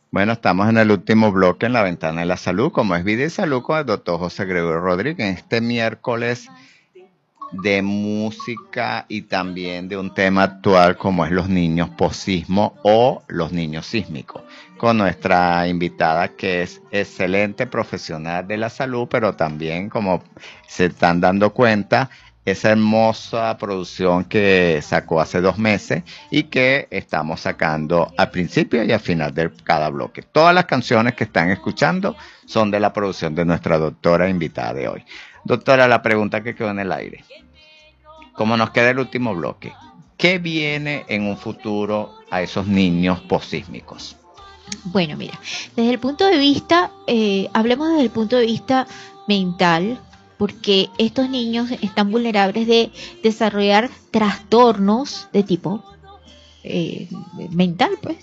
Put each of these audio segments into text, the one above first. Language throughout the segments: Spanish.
Bueno, estamos en el último bloque en la ventana de la salud, como es Vida y Salud con el doctor José Gregorio Rodríguez. Este miércoles de música y también de un tema actual como es los niños posismo o los niños sísmicos, con nuestra invitada que es excelente profesional de la salud, pero también, como se están dando cuenta, esa hermosa producción que sacó hace 2 meses y que estamos sacando al principio y al final de cada bloque. Todas las canciones que están escuchando son de la producción de nuestra doctora invitada de hoy. Doctora, la pregunta que quedó en el aire. Como nos queda el último bloque, ¿qué viene en un futuro a esos niños posísmicos? Bueno, mira, desde el punto de vista, hablemos desde el punto de vista mental, porque estos niños están vulnerables de desarrollar trastornos de tipo mental, pues.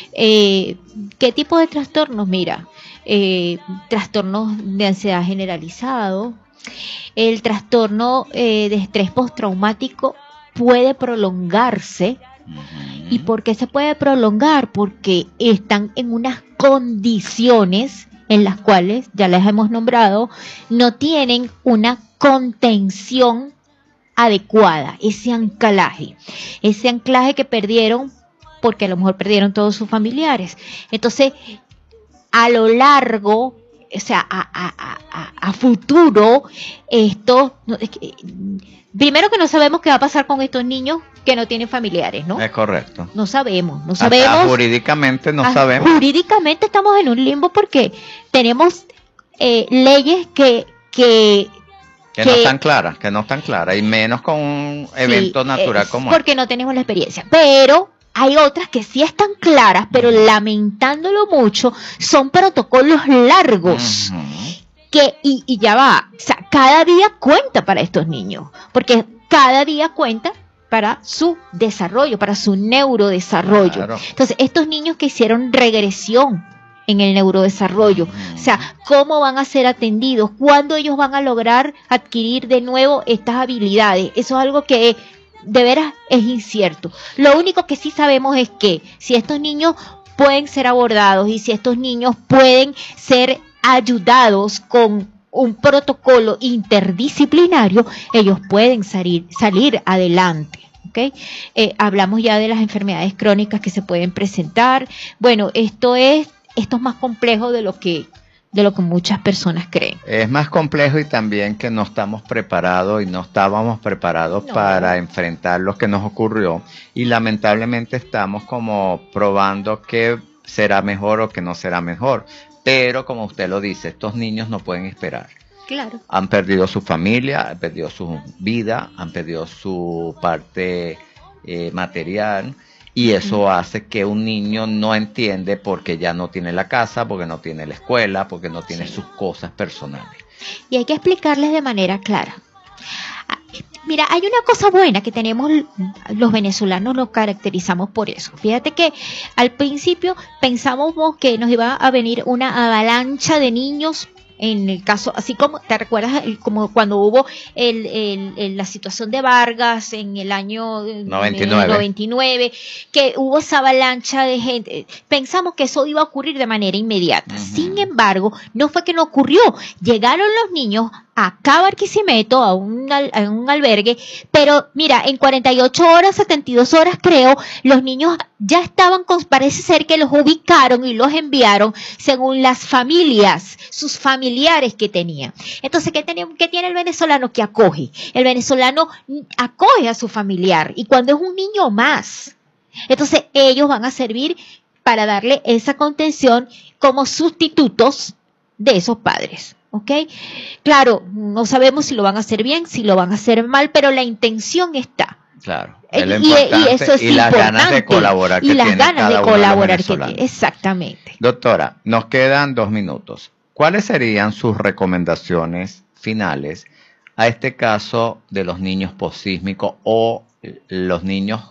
¿Qué tipo de trastornos? Mira, trastornos de ansiedad generalizado, el trastorno de estrés postraumático puede prolongarse. ¿Y por qué se puede prolongar? Porque están en unas condiciones en las cuales, ya les hemos nombrado, no tienen una contención adecuada, ese anclaje que perdieron porque a lo mejor perdieron todos sus familiares. Entonces, a lo largo, o sea, a futuro, esto, primero que no sabemos qué va a pasar con estos niños que no tienen familiares, ¿no? Es correcto. No sabemos. Hasta jurídicamente no sabemos. Jurídicamente estamos en un limbo porque tenemos leyes que no están claras, y menos con un evento natural como porque no tenemos la experiencia. Pero hay otras que sí están claras, pero lamentándolo mucho, son protocolos largos. Y ya va, o sea, cada día cuenta para estos niños, porque cada día cuenta para su desarrollo, para su neurodesarrollo. Claro. Entonces, estos niños que hicieron regresión en el neurodesarrollo, o sea, cómo van a ser atendidos, cuándo ellos van a lograr adquirir de nuevo estas habilidades, eso es algo que de veras es incierto. Lo único que sí sabemos es que si estos niños pueden ser abordados y si estos niños pueden ser ayudados con un protocolo interdisciplinario, ellos pueden salir adelante. ¿Okay? Hablamos ya de las enfermedades crónicas que se pueden presentar. Bueno, esto es más complejo de lo que muchas personas creen. Es más complejo y también que no estamos preparados y no estábamos preparados para enfrentar lo que nos ocurrió, y lamentablemente estamos como probando qué será mejor o qué no será mejor. Pero como usted lo dice, estos niños no pueden esperar. Claro. Han perdido su familia, han perdido su vida, han perdido su parte material, y eso hace que un niño no entiende porque ya no tiene la casa, porque no tiene la escuela, porque no tiene sus cosas personales. Y hay que explicarles de manera clara. Mira, hay una cosa buena que tenemos los venezolanos, nos caracterizamos por eso. Fíjate que al principio pensábamos que nos iba a venir una avalancha de niños. En el caso, así como, ¿te recuerdas? Como cuando hubo la situación de Vargas en el año 99, que hubo esa avalancha de gente. Pensamos que eso iba a ocurrir de manera inmediata. Sin embargo, no fue que no ocurrió. Llegaron los niños acá a Barquisimeto, a un albergue, pero mira, en 48 horas, 72 horas creo, los niños ya estaban, parece ser que los ubicaron y los enviaron según las familias, sus familiares que tenían. Entonces, ¿qué tiene el venezolano? Que acoge. El venezolano acoge a su familiar, y cuando es un niño más, entonces ellos van a servir para darle esa contención como sustitutos de esos padres. ¿Ok? Claro, no sabemos si lo van a hacer bien, si lo van a hacer mal, pero la intención está. Claro. Y eso es y las ganas de colaborar que tiene cada uno de los venezolanos. Exactamente. Doctora, nos quedan 2 minutos. ¿Cuáles serían sus recomendaciones finales a este caso de los niños posísmicos o los niños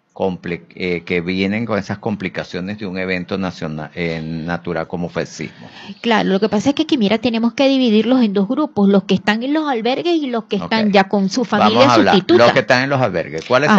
que vienen con esas complicaciones de un evento natural como fue el sismo? Claro, lo que pasa es que aquí, mira, tenemos que dividirlos en 2 grupos, los que están en los albergues y los que están ya con su familia sustituta. Los que están en los albergues, ¿cuáles